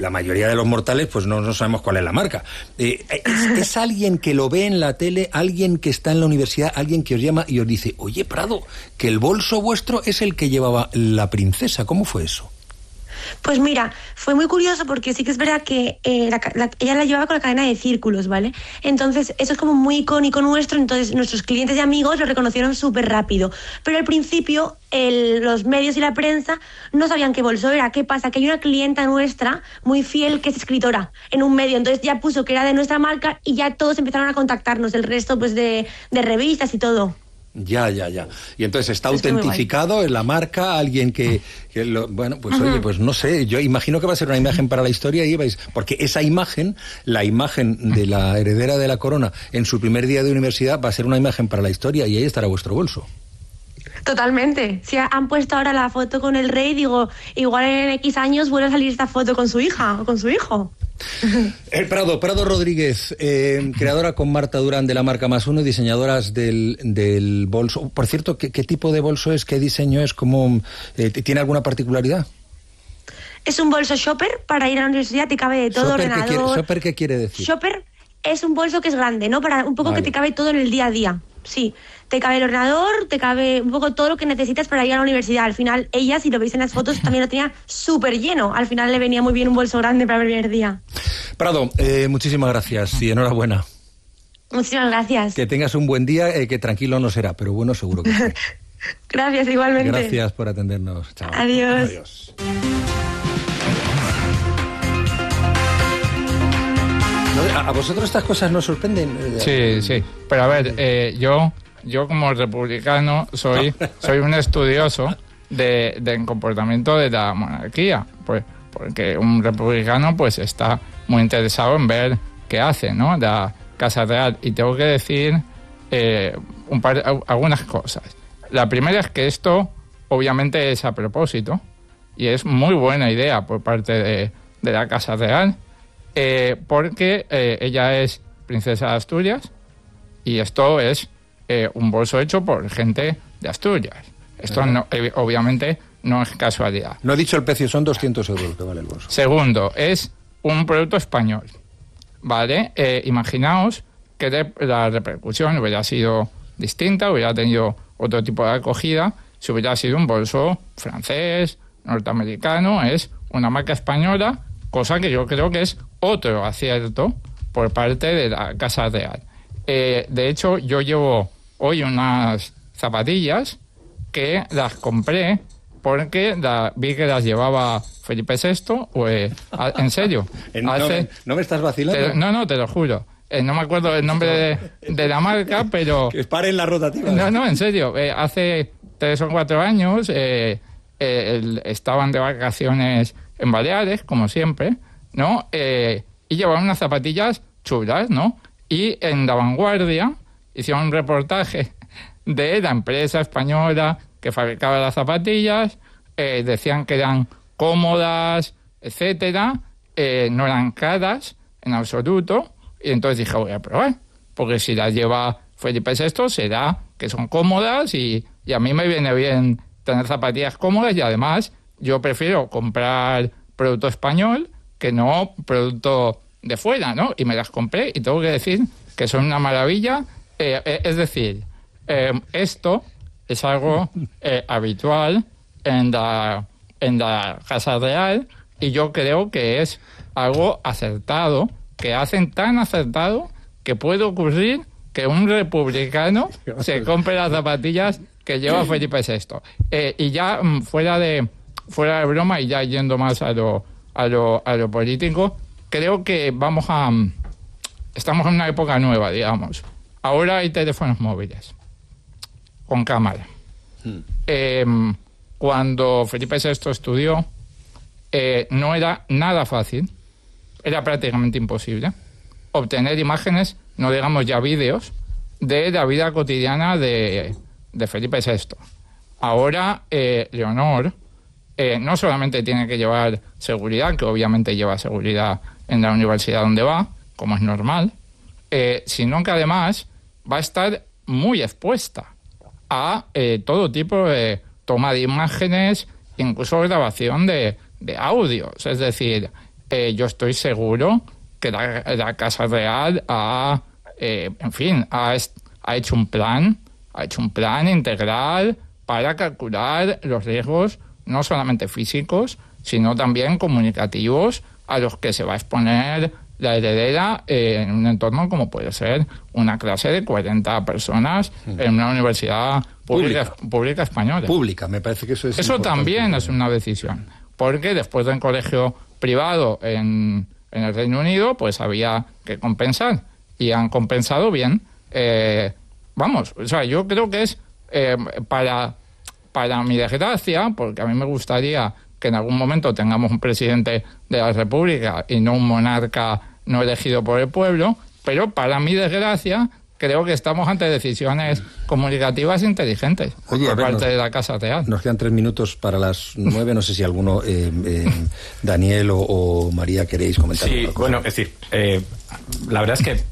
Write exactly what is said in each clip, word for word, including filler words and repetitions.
la mayoría de los mortales pues no, no sabemos cuál es la marca. Eh, es, es alguien que lo ve en la tele, alguien que está en la universidad, alguien que os llama y os dice, oye, Prado, que el bolso vuestro es el que llevaba la princesa. ¿Cómo fue eso? Pues mira, fue muy curioso porque sí que es verdad que eh, la, la, ella la llevaba con la cadena de círculos, ¿vale? Entonces eso es como muy icónico nuestro, entonces nuestros clientes y amigos lo reconocieron súper rápido. Pero al principio el, los medios y la prensa no sabían qué bolso era. ¿Qué pasa? Que hay una clienta nuestra muy fiel que es escritora en un medio, entonces ya puso que era de nuestra marca y ya todos empezaron a contactarnos, el resto pues de, de revistas y todo. Ya, ya, ya. Y entonces está es autentificado en la marca, alguien que, que lo, bueno, pues uh-huh. oye, pues no sé, yo imagino que va a ser una imagen para la historia y vais, porque esa imagen, la imagen de la heredera de la corona en su primer día de universidad va a ser una imagen para la historia y ahí estará vuestro bolso. Totalmente. Si han puesto ahora la foto con el rey, digo, igual en X años vuelve a salir esta foto con su hija o con su hijo. El Prado, Prado Rodríguez, eh, creadora con Marta Durán de la marca Más Uno y diseñadoras del, del bolso. Por cierto, ¿qué, qué tipo de bolso es? ¿Qué diseño es? ¿Cómo, eh, ¿Tiene alguna particularidad? Es un bolso shopper para ir a la universidad, te cabe de todo, ¿Shopper ordenador. ¿qué quiere, ¿Shopper qué quiere decir? Shopper es un bolso que es grande, ¿no? Para un poco vale. que te cabe todo en el día a día. Sí, te cabe el ordenador, te cabe un poco todo lo que necesitas para ir a la universidad. Al final, ella, si lo veis en las fotos, también lo tenía súper lleno. Al final le venía muy bien un bolso grande para el primer día. Prado, eh, muchísimas gracias y enhorabuena. Muchísimas gracias. Que tengas un buen día, eh, que tranquilo no será, pero bueno, seguro que sí. Gracias, igualmente. Gracias por atendernos. Chao. Adiós. Adiós. ¿A vosotros estas cosas nos sorprenden? Sí, sí. Pero a ver, eh, yo, yo como republicano soy, soy un estudioso de, del comportamiento de la monarquía. Pues, porque un republicano pues está muy interesado en ver qué hace, ¿no? La Casa Real. Y tengo que decir eh, un par, algunas cosas. La primera es que esto obviamente es a propósito y es muy buena idea por parte de, de la Casa Real. Eh, porque eh, ella es princesa de Asturias y esto es eh, un bolso hecho por gente de Asturias. Esto no, eh, obviamente no es casualidad. No he dicho el precio, son doscientos euros que vale el bolso. Segundo, es un producto español, ¿vale? Eh, imaginaos que de, la repercusión hubiera sido distinta, hubiera tenido otro tipo de acogida, si hubiera sido un bolso francés, norteamericano, es una marca española, cosa que yo creo que es otro acierto por parte de la Casa Real. Eh, de hecho, yo llevo hoy unas zapatillas que las compré porque la, vi que las llevaba Felipe sexto, pues, a, en serio. no, hace, me, ¿No me estás vacilando? Te, no, no, te lo juro. Eh, no me acuerdo el nombre de, de la marca, pero... Que paren las rotativas. No, no, en serio. Eh, hace tres o cuatro años eh, eh, el, estaban de vacaciones en Baleares, como siempre, ¿no? Eh, y llevaban unas zapatillas chulas, ¿no? Y en La Vanguardia hicieron un reportaje de la empresa española que fabricaba las zapatillas, eh, decían que eran cómodas, etcétera, eh, no eran caras en absoluto, y entonces dije, voy a probar, porque si las lleva Felipe sexto será que son cómodas y, y a mí me viene bien tener zapatillas cómodas y además yo prefiero comprar producto español que no producto de fuera, ¿no? Y me las compré y tengo que decir que son una maravilla. Eh, eh, es decir, eh, esto es algo eh, habitual en la, en la Casa Real y yo creo que es algo acertado, que hacen tan acertado que puede ocurrir que un republicano se compre las zapatillas que lleva Felipe sexto. Eh, y ya fuera de, fuera de broma y ya yendo más a lo A lo, a lo político, creo que vamos a... Estamos en una época nueva, digamos. Ahora hay teléfonos móviles con cámara. Hmm. Eh, cuando Felipe sexto estudió, eh, no era nada fácil, era prácticamente imposible obtener imágenes, no digamos ya vídeos, de la vida cotidiana de, de Felipe sexto. Ahora, eh, Leonor... Eh, no solamente tiene que llevar seguridad, que obviamente lleva seguridad en la universidad donde va, como es normal, eh, sino que además va a estar muy expuesta a eh, todo tipo de toma de imágenes, incluso grabación de, de audios. Es decir, eh, yo estoy seguro que la, la Casa Real ha, eh, en fin, ha, ha hecho un plan, ha hecho un plan integral para calcular los riesgos no solamente físicos, sino también comunicativos a los que se va a exponer la heredera eh, en un entorno como puede ser una clase de cuarenta personas en una universidad pública, pública. pública española. Pública, me parece que eso es Eso importante. también es una decisión, porque después de un colegio privado en, en el Reino Unido, pues había que compensar, y han compensado bien. Eh, vamos, o sea, yo creo que es eh, para, para mi desgracia, porque a mí me gustaría que en algún momento tengamos un presidente de la República y no un monarca no elegido por el pueblo, pero para mi desgracia creo que estamos ante decisiones comunicativas inteligentes Oye, por ver, parte nos, de la Casa Real. Nos quedan tres minutos para las nueve, no sé si alguno, eh, eh, Daniel o, o María, queréis comentar. Sí, bueno, es decir, eh, la verdad es que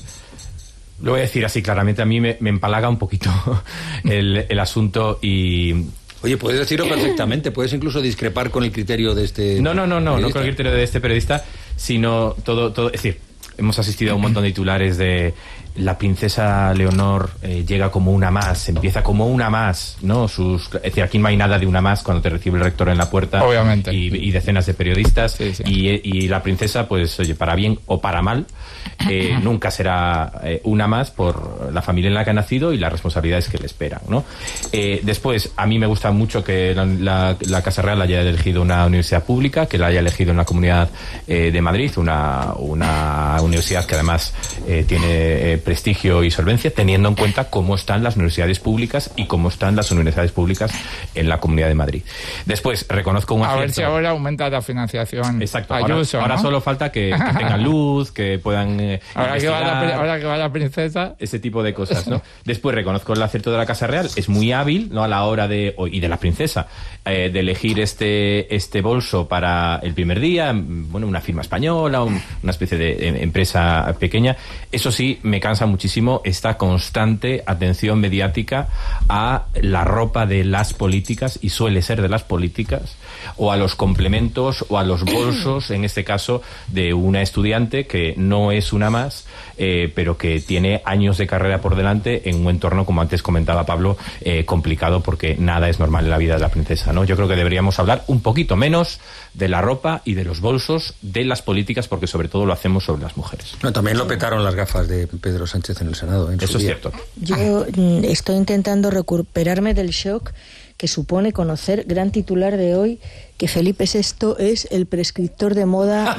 lo voy a decir así claramente, a mí me, me empalaga un poquito el, el asunto y... Oye, puedes decirlo perfectamente, puedes incluso discrepar con el criterio de este... No, no, no, no, no con el criterio de este periodista, sino todo, todo, es decir, hemos asistido a un montón de titulares de la princesa Leonor eh, llega como una más, empieza como una más, ¿no? Sus, es decir, aquí no hay nada de una más cuando te recibe el rector en la puerta. Obviamente. Y, y decenas de periodistas. Sí, sí. Y, y la princesa, pues, oye, para bien o para mal, eh, nunca será eh, una más por la familia en la que ha nacido y las responsabilidades que le esperan, ¿no? Eh, después, a mí me gusta mucho que la, la, la Casa Real haya elegido una universidad pública, que la haya elegido en la Comunidad eh, de Madrid, una, una universidad que además eh, tiene eh, prestigio y solvencia, teniendo en cuenta cómo están las universidades públicas y cómo están las universidades públicas en la Comunidad de Madrid. Después, reconozco un acierto. A ver si ahora aumenta la financiación. Exacto. Ayuso, ahora, ¿no? ahora solo falta que, que tengan luz, que puedan eh, ahora, que va la, investigar, ahora que va la princesa. ese tipo de cosas, ¿no? Después, reconozco el acierto de la Casa Real. Es muy hábil, ¿no? A la hora de... y de la princesa, eh, de elegir este, este bolso para el primer día. Bueno, una firma española, un, una especie de eh, empresa pequeña. Eso sí, me cansa muchísimo esta constante atención mediática a la ropa de las políticas, y suele ser de las políticas, o a los complementos o a los bolsos, en este caso de una estudiante que no es una más, eh, pero que tiene años de carrera por delante en un entorno, como antes comentaba Pablo, eh, complicado, porque nada es normal en la vida de la princesa, ¿no? Yo creo que deberíamos hablar un poquito menos de la ropa y de los bolsos de las políticas, porque sobre todo lo hacemos sobre las mujeres. No, también lo petaron las gafas de Pedro Sánchez en el Senado. En Eso es cierto. Yo mm, estoy intentando recuperarme del shock que supone conocer, gran titular de hoy, que Felipe sexto es el prescriptor de moda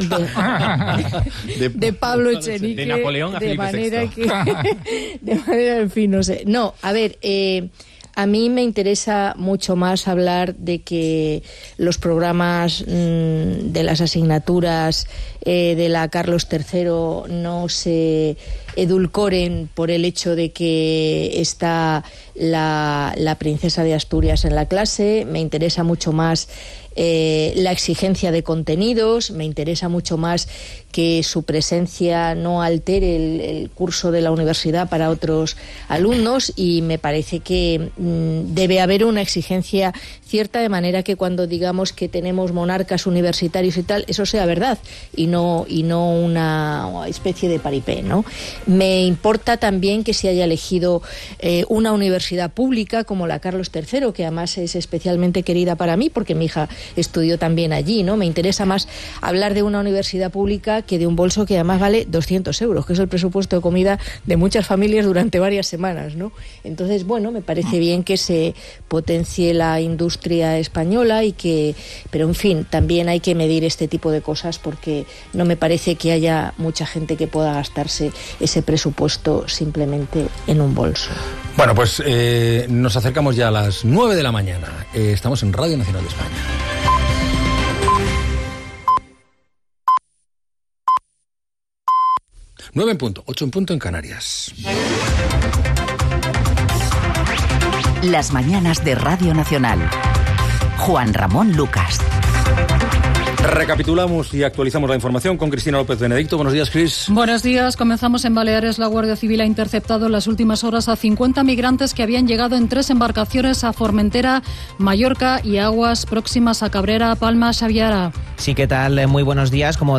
de, de, de Pablo Echenique. De Napoleón a de Felipe manera sexto. que, de manera, en fin, no sé. No, a ver, eh, a mí me interesa mucho más hablar de que los programas mmm, de las asignaturas eh, de la Carlos tercero no se edulcoren por el hecho de que está la, la princesa de Asturias en la clase. Me interesa mucho más eh, la exigencia de contenidos, me interesa mucho más que su presencia no altere el, el curso de la universidad para otros alumnos, y me parece que mmm, debe haber una exigencia cierta, de manera que cuando digamos que tenemos monarcas universitarios y tal, eso sea verdad y no, y no una especie de paripé, ¿no? Me importa también que se haya elegido eh, una universidad pública como la Carlos tercero, que además es especialmente querida para mí porque mi hija estudió también allí, ¿no? Me interesa más hablar de una universidad pública que de un bolso que además vale doscientos euros, que es el presupuesto de comida de muchas familias durante varias semanas, ¿no? Entonces, bueno, me parece bien que se potencie la industria española y que, pero en fin, también hay que medir este tipo de cosas, porque no me parece que haya mucha gente que pueda gastarse ese presupuesto simplemente en un bolso. Bueno, pues eh, nos acercamos ya a las nueve de la mañana. Eh, estamos en Radio Nacional de España. Nueve en punto, ocho en punto en Canarias. Las mañanas de Radio Nacional. Juan Ramón Lucas. Recapitulamos y actualizamos la información con Cristina López Benedicto. Buenos días, Cris. Buenos días. Comenzamos en Baleares. La Guardia Civil ha interceptado en las últimas horas a cincuenta migrantes que habían llegado en tres embarcaciones a Formentera, Mallorca y aguas próximas a Cabrera, Palma, Xaviera. Sí, ¿qué tal? Muy buenos días. Como